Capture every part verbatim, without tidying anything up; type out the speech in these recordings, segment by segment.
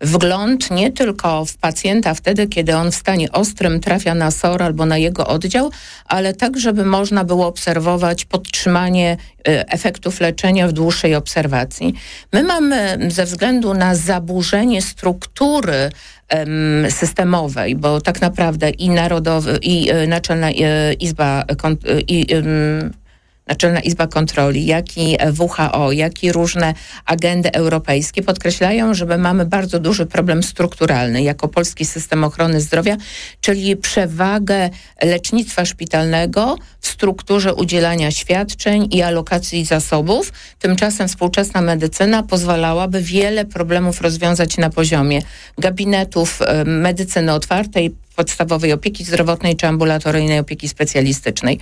wgląd nie tylko w pacjenta wtedy, kiedy on w stanie ostrym trafia na S O R albo na jego oddział, ale tak, żeby można było obserwować podtrzymanie efektów leczenia w dłuższej obserwacji. My mamy ze względu na zaburzenie struktury um, systemowej, bo tak naprawdę i Narodowy, i y, Naczelna y, Izba y, i y, Naczelna Izba Kontroli, jak i W H O, jak i różne agendy europejskie podkreślają, że my mamy bardzo duży problem strukturalny jako polski system ochrony zdrowia, czyli przewagę lecznictwa szpitalnego w strukturze udzielania świadczeń i alokacji zasobów. Tymczasem współczesna medycyna pozwalałaby wiele problemów rozwiązać na poziomie gabinetów medycyny otwartej, podstawowej opieki zdrowotnej czy ambulatoryjnej opieki specjalistycznej.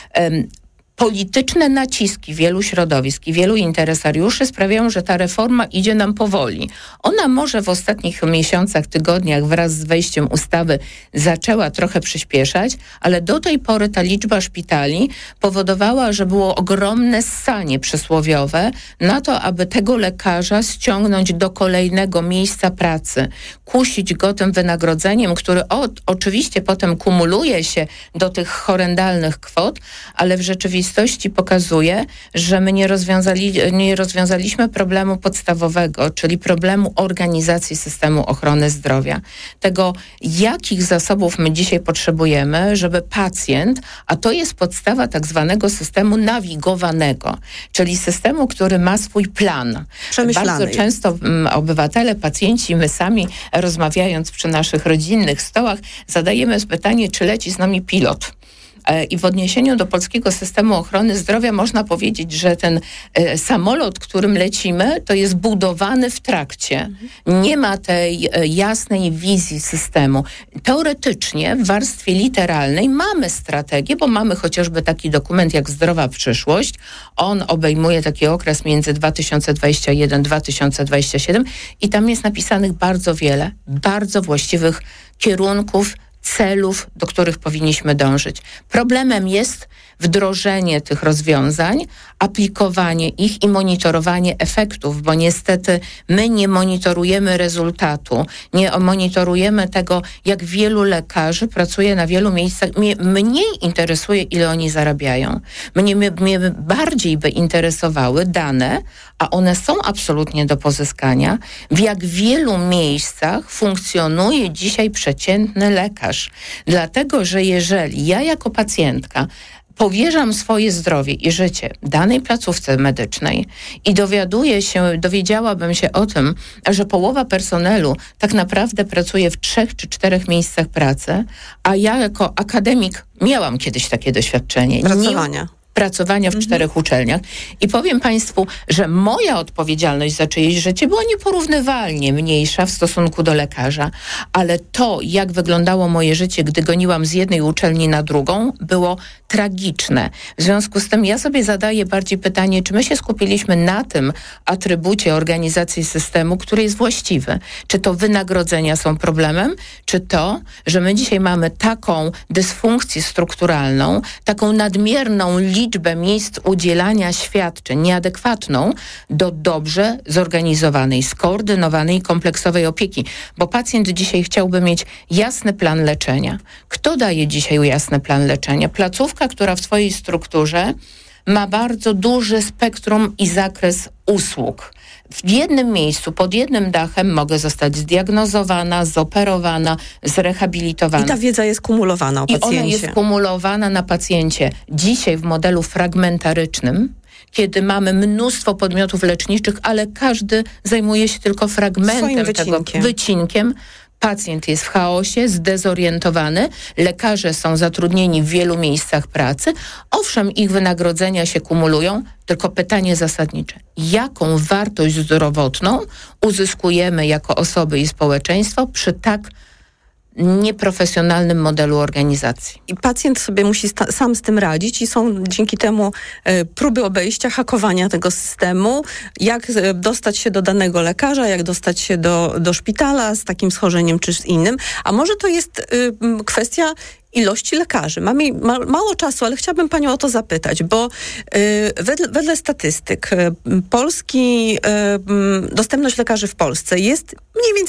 Polityczne naciski wielu środowisk i wielu interesariuszy sprawiają, że ta reforma idzie nam powoli. Ona może w ostatnich miesiącach, tygodniach wraz z wejściem ustawy zaczęła trochę przyspieszać, ale do tej pory ta liczba szpitali powodowała, że było ogromne ssanie przysłowiowe na to, aby tego lekarza ściągnąć do kolejnego miejsca pracy, kusić go tym wynagrodzeniem, który o, oczywiście potem kumuluje się do tych horrendalnych kwot, ale w rzeczywistości pokazuje, że my nie, rozwiązali, nie rozwiązaliśmy problemu podstawowego, czyli problemu organizacji systemu ochrony zdrowia. Tego, jakich zasobów my dzisiaj potrzebujemy, żeby pacjent, a to jest podstawa tak zwanego systemu nawigowanego, czyli systemu, który ma swój plan. Bardzo często m, obywatele, pacjenci, my sami rozmawiając przy naszych rodzinnych stołach, zadajemy pytanie, czy leci z nami pilot. I w odniesieniu do polskiego systemu ochrony zdrowia można powiedzieć, że ten e, samolot, którym lecimy, to jest budowany w trakcie. Mhm. Nie ma tej e, jasnej wizji systemu. Teoretycznie w warstwie literalnej mamy strategię, bo mamy chociażby taki dokument jak Zdrowa Przyszłość. On obejmuje taki okres między dwa tysiące dwudziesty pierwszy do dwa tysiące dwudziestego siódmego i tam jest napisanych bardzo wiele, bardzo właściwych kierunków, celów, do których powinniśmy dążyć. Problemem jest wdrożenie tych rozwiązań, aplikowanie ich i monitorowanie efektów, bo niestety my nie monitorujemy rezultatu, nie monitorujemy tego, jak wielu lekarzy pracuje na wielu miejscach. Mnie mniej interesuje, ile oni zarabiają. Mnie, mnie bardziej by interesowały dane, a one są absolutnie do pozyskania, w jak wielu miejscach funkcjonuje dzisiaj przeciętny lekarz. Dlatego, że jeżeli ja jako pacjentka powierzam swoje zdrowie i życie danej placówce medycznej i dowiaduję się, dowiedziałabym się o tym, że połowa personelu tak naprawdę pracuje w trzech czy czterech miejscach pracy, a ja jako akademik miałam kiedyś takie doświadczenie. Pracowania. Nie, pracowania w mhm. czterech uczelniach. I powiem Państwu, że moja odpowiedzialność za czyjeś życie była nieporównywalnie mniejsza w stosunku do lekarza, ale to, jak wyglądało moje życie, gdy goniłam z jednej uczelni na drugą, było tragiczne. W związku z tym ja sobie zadaję bardziej pytanie, czy my się skupiliśmy na tym atrybucie organizacji systemu, który jest właściwy. Czy to wynagrodzenia są problemem, czy to, że my dzisiaj mamy taką dysfunkcję strukturalną, taką nadmierną liczbę miejsc udzielania świadczeń nieadekwatną do dobrze zorganizowanej, skoordynowanej i kompleksowej opieki. Bo pacjent dzisiaj chciałby mieć jasny plan leczenia. Kto daje dzisiaj jasny plan leczenia? Placówka, która w swojej strukturze ma bardzo duży spektrum i zakres usług. W jednym miejscu, pod jednym dachem mogę zostać zdiagnozowana, zoperowana, zrehabilitowana. I ta wiedza jest kumulowana o pacjencie. I ona jest kumulowana na pacjencie. Dzisiaj w modelu fragmentarycznym, kiedy mamy mnóstwo podmiotów leczniczych, ale każdy zajmuje się tylko fragmentem tego, wycinkiem. Pacjent jest w chaosie, zdezorientowany, lekarze są zatrudnieni w wielu miejscach pracy. Owszem, ich wynagrodzenia się kumulują, tylko pytanie zasadnicze. Jaką wartość zdrowotną uzyskujemy jako osoby i społeczeństwo przy tak nieprofesjonalnym modelu organizacji? I pacjent sobie musi sta- sam z tym radzić i są dzięki temu e, próby obejścia, hakowania tego systemu, jak e, dostać się do danego lekarza, jak dostać się do, do szpitala z takim schorzeniem czy z innym. A może to jest e, kwestia ilości lekarzy. Mamy ma, mało czasu, ale chciałabym Panią o to zapytać, bo y, wedle, wedle statystyk y, Polski, y, dostępność lekarzy w Polsce jest mniej więcej